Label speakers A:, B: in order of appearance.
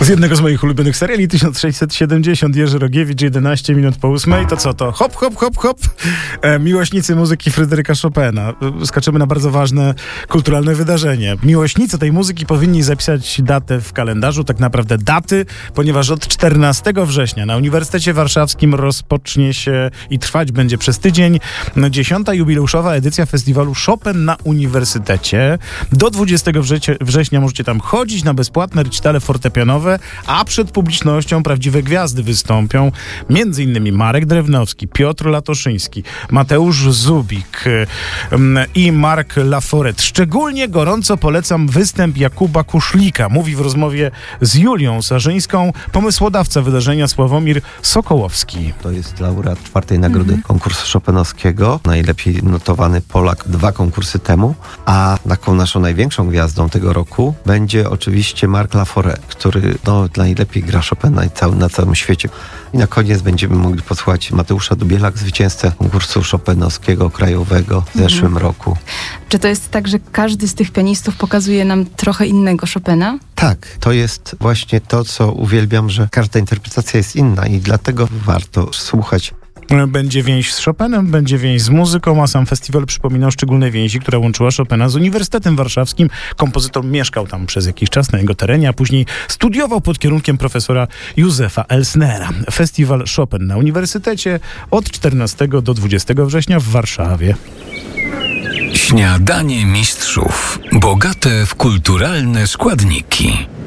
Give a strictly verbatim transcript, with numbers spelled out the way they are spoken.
A: Z jednego z moich ulubionych seriali, tysiąc sześćset siedemdziesiąt, Jerzy Rogiewicz, jedenaście minut po ósmej. To co to? Hop, hop, hop, hop. E, miłośnicy muzyki Fryderyka Chopina. Skaczemy na bardzo ważne kulturalne wydarzenie. Miłośnicy tej muzyki powinni zapisać datę w kalendarzu, tak naprawdę daty, ponieważ od czternastego września na Uniwersytecie Warszawskim rozpocznie się i trwać będzie przez tydzień dziesiąta jubileuszowa edycja festiwalu Chopin na Uniwersytecie. Do dwudziestego września możecie tam chodzić na bezpłatne recitale fortepianowe, a przed publicznością prawdziwe gwiazdy wystąpią. Między innymi Marek Drewnowski, Piotr Latoszyński, Mateusz Zubik i Mark Laforet. Szczególnie gorąco polecam występ Jakuba Kuszlika. Mówi w rozmowie z Julią Sarzyńską pomysłodawca wydarzenia Sławomir Sokołowski.
B: To jest laureat czwartej nagrody mm-hmm. konkursu chopinowskiego. Najlepiej notowany Polak dwa konkursy temu. A taką naszą największą gwiazdą tego roku będzie oczywiście Mark Laforet, który no, najlepiej gra Chopina i cały, na całym świecie. I na koniec będziemy mogli posłuchać Mateusza Dubiela, zwycięzcę konkursu chopinowskiego krajowego w zeszłym mhm. roku.
C: Czy to jest tak, że każdy z tych pianistów pokazuje nam trochę innego Chopina?
B: Tak, to jest właśnie to, co uwielbiam, że każda interpretacja jest inna i dlatego warto słuchać.
A: Będzie więź z Chopinem, będzie więź z muzyką, a sam festiwal przypomina o szczególnej więzi, która łączyła Chopina z Uniwersytetem Warszawskim. Kompozytor mieszkał tam przez jakiś czas na jego terenie, a później studiował pod kierunkiem profesora Józefa Elsnera. Festiwal Chopin na Uniwersytecie od czternastego do dwudziestego września w Warszawie.
D: Śniadanie mistrzów. Bogate w kulturalne składniki.